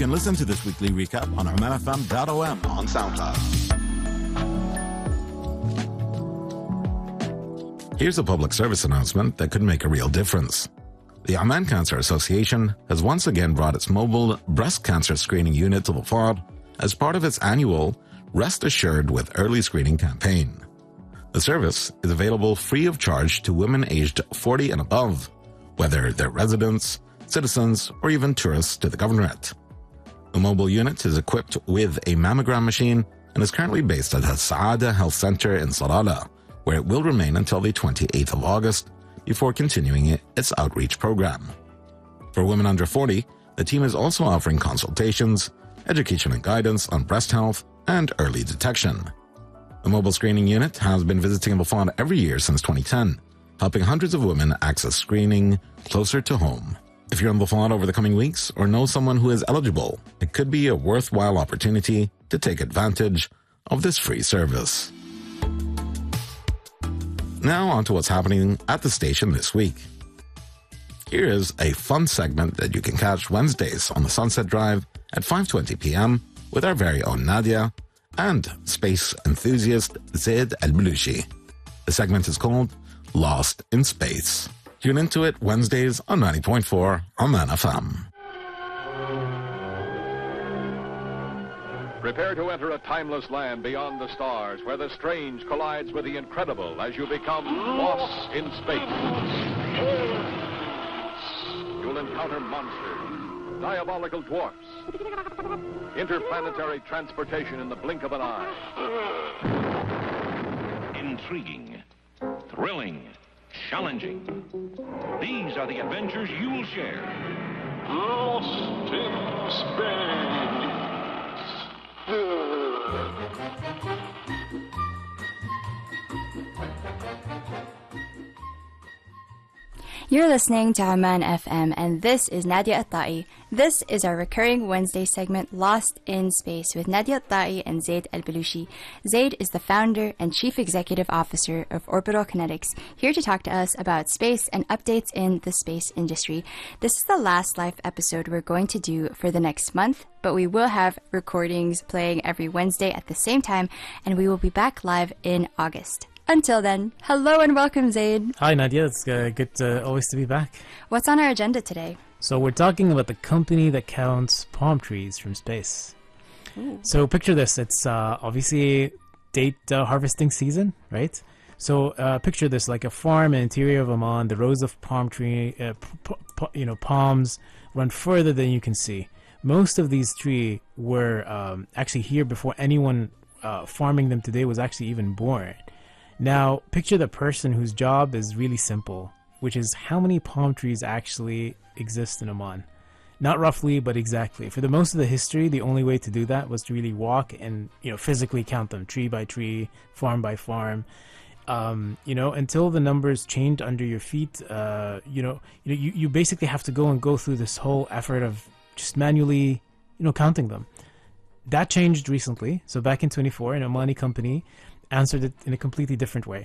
can listen to this weekly recap on omanfm.om on SoundCloud. Here's a public service announcement that could make a real difference. The Oman Cancer Association has once again brought its mobile breast cancer screening unit to the Fard as part of its annual Rest Assured with Early Screening campaign. The service is available free of charge to women aged 40 and above, whether they're residents, citizens, or even tourists to the governorate. The mobile unit is equipped with a mammogram machine and is currently based at Saada Health Center in Salalah, where it will remain until the 28th of August before continuing its outreach program. For women under 40, the team is also offering consultations, education and guidance on breast health, and early detection. The mobile screening unit has been visiting the Fard every year since 2010, helping hundreds of women access screening closer to home. If you're on the Fard over the coming weeks or know someone who is eligible, it could be a worthwhile opportunity to take advantage of this free service. Now on to what's happening at the station this week. Here is a fun segment that you can catch Wednesdays on the Sunset Drive at 5:20 p.m. with our very own Nadia and space enthusiast Zaid Al-Belushi. The segment is called Lost in Space. Tune into it Wednesdays on 90.4 Oman FM. Prepare to enter a timeless land beyond the stars where the strange collides with the incredible as you become lost in space. You'll encounter monsters, diabolical dwarfs, interplanetary transportation in the blink of an eye. Intriguing, thrilling, challenging. These are the adventures you'll share. Lost in space. You're listening to Oman FM, and this is Nadia At-Tai. This is our recurring Wednesday segment, Lost in Space, with Nadia At-Tai and Zaid Al-Belushi. Zaid is the founder and chief executive officer of Orbital Kinetics, here to talk to us about space and updates in the space industry. This is the last live episode we're going to do for the next month, but we will have recordings playing every Wednesday at the same time, and we will be back live in August. Until then, hello and welcome, Zaid. Hi, Nadia. It's good always to be back. What's on our agenda today? So we're talking about the company that counts palm trees from space. Ooh. So picture this. It's obviously date harvesting season, right? So picture this like a farm in the interior of Oman. The rows of palm palms run further than you can see. Most of these trees were actually here before anyone farming them today was actually even born. Now, picture the person whose job is really simple, which is how many palm trees actually exist in Oman. Not roughly, but exactly. For the most of the history, the only way to do that was to really walk and physically count them, tree by tree, farm by farm. Until the numbers changed under your feet, you basically have to go through this whole effort of just manually, counting them. That changed recently. So back in 24, an Omani company answered it in a completely different way.